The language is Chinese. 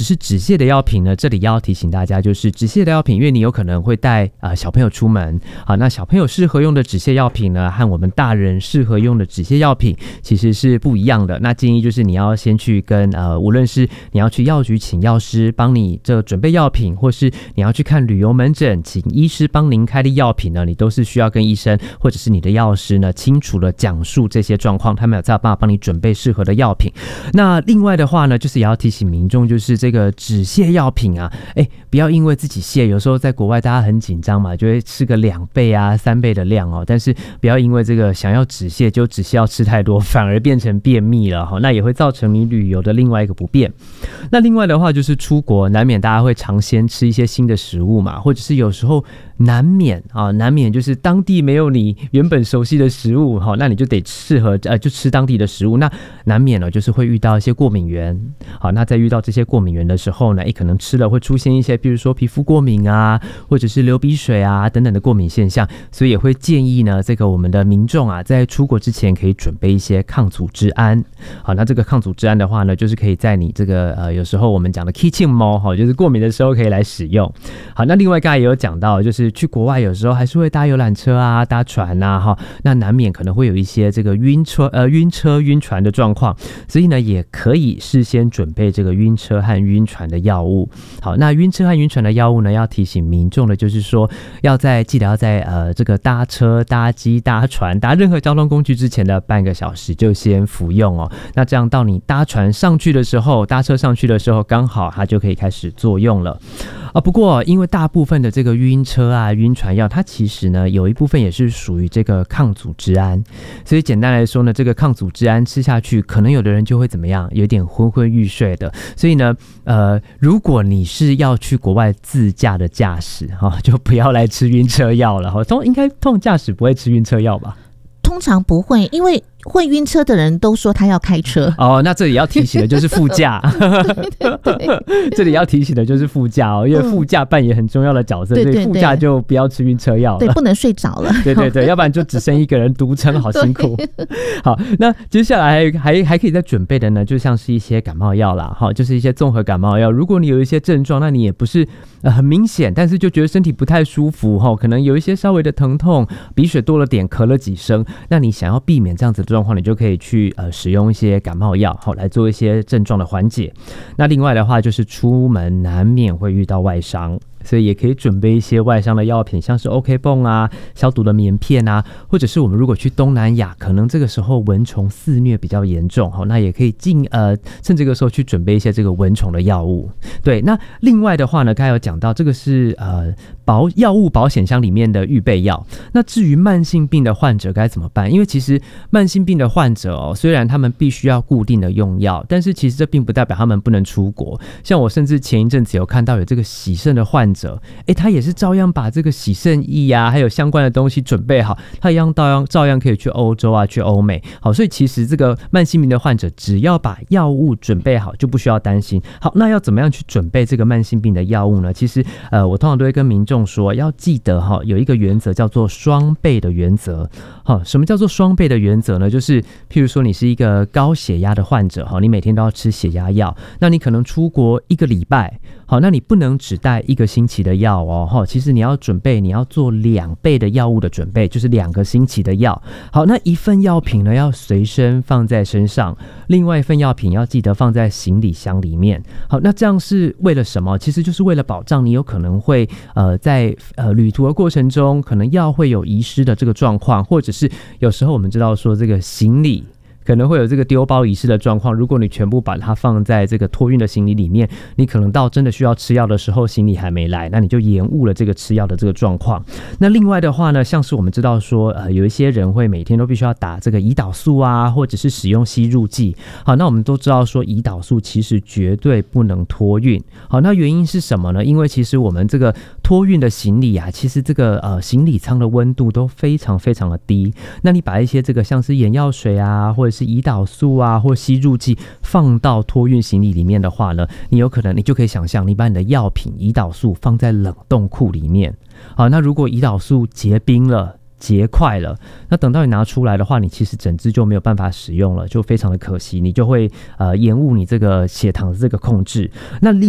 者是止泻的药品呢，这里要提醒大家，就是止泻的药品，因为你有可能会带小朋友出门，好，那小朋友适合用的止泻药品呢，和我们大人适合用的止泻药品其实是不一样的。那建议就是你要先去跟无论是你要去药局请药师帮你这准备药品，或是你要去看旅游门诊请医师帮您开的药品呢，你都是需要跟医生或者是你的药师呢清楚的讲述这些状况，他们有才有办法帮你准备适合的药品。那另外的话呢，就是也要提醒民众，就是这个止泻药品啊，不要因为自己泻，有时候在国外大家很紧张嘛，就会吃个2倍啊3倍的量哦，但是不要因为这个想要止泻就止泻药吃太多，反而变成便秘了，那也会造成你旅游的另外一个不便。那另外的话就是出国难免大家会尝鲜吃一些新的食物嘛，或者是有时候难免就是当地没有你原本熟悉的食物，那你就得就吃当地的食物，那难免就是会遇到一些过敏源。好，那在遇到这些过敏源的时候呢，可能吃了会出现一些比如说皮肤过敏啊，或者是流鼻水啊等等的过敏现象，所以也会建议呢这个我们的民众啊在出国之前可以准备一些抗组织胺。好，那这个抗组织胺的话呢，就是可以在你这个有时候我们讲的 kitchen 猫，就是过敏的时候可以来使用。好，那另外刚才也有讲到，就是去国外有时候还是会搭游览车啊搭船啊，那难免可能会有一些这个晕车晕船的状况，所以呢也可以事先准备这个晕车和晕船的药物。好，那晕车和晕船的药物呢，要提醒民众的就是说记得要在这个搭车搭机搭船搭任何交通工具之前的半个小时就先服用哦。那这样到你搭船上去的时候，搭车上去的时候，刚好它就可以开始作用了。不过因为大部分的这个晕车啊晕船药，它其实呢有一部分也是属于这个抗组织胺，所以简单来说呢，这个抗组织胺吃下去，可能有的人就会怎么样，有点昏昏欲睡的。所以呢如果你是要去国外自驾的驾驶，就不要来吃晕车药了。通常驾驶不会吃晕车药吧？ 通常不会，因为会晕车的人都说他要开车。 那这里要提醒的就是副驾。对，这里要提醒的就是副驾因为副驾扮演很重要的角色，所以副驾就不要吃晕车药了。 对，不能睡着了。 对，要不然就只剩一个人独撑，好辛苦。好，那接下来还可以再准备的呢，就像是一些感冒药啦，就是一些综合感冒药。如果你有一些症状，那你也不是很明显，但是就觉得身体不太舒服，可能有一些稍微的疼痛，鼻水多了点，咳了几声，那你想要避免这样子的状况，你就可以去使用一些感冒药来做一些症状的缓解。那另外的话就是出门难免会遇到外伤，所以也可以准备一些外伤的药品，像是 OK 泵啊、消毒的棉片啊，或者是我们如果去东南亚，可能这个时候蚊虫肆虐比较严重，那也可以趁这个时候去准备一些这个蚊虫的药物。对，那另外的话呢，刚才有讲到这个是药物保险箱里面的预备药。那至于慢性病的患者该怎么办？因为其实慢性病的患者虽然他们必须要固定的用药，但是其实这并不代表他们不能出国。像我甚至前一阵子有看到有这个洗肾的患者，他也是照样把这个洗肾液啊，还有相关的东西准备好，他照样可以去欧洲啊，去欧美。好，所以其实这个慢性病的患者只要把药物准备好，就不需要担心。好，那要怎么样去准备这个慢性病的药物呢？其实我通常都会跟民众说，要记得有一个原则叫做双倍的原则。什么叫做双倍的原则呢？就是譬如说你是一个高血压的患者，你每天都要吃血压药，那你可能出国1个礼拜，那你不能只带1个星期的药其实你要做2倍的药物的准备，就是2个星期的药。好，那一份药品呢要随身放在身上，另外一份药品要记得放在行李箱里面。好，那这样是为了什么？其实就是为了保障你有可能会在旅途的过程中，可能药会有遗失的这个状况，或者是有时候我们知道说这个行李可能会有这个丢包遗失的状况，如果你全部把它放在这个托运的行李里面，你可能到真的需要吃药的时候行李还没来，那你就延误了这个吃药的这个状况。那另外的话呢，像是我们知道说有一些人会每天都必须要打这个胰岛素啊，或者是使用吸入剂。好，那我们都知道说胰岛素其实绝对不能托运。好，那原因是什么呢？因为其实我们这个托运的行李啊，其实这个行李舱的温度都非常非常的低，那你把一些这个像是眼药水啊，或者是胰岛素啊或吸入剂放到托运行李里面的话呢，你就可以想象，你把你的药品胰岛素放在冷冻库里面。好，那如果胰岛素结冰了结块了，那等到你拿出来的话，你其实整支就没有办法使用了，就非常的可惜，你就会延误你这个血糖的这个控制。那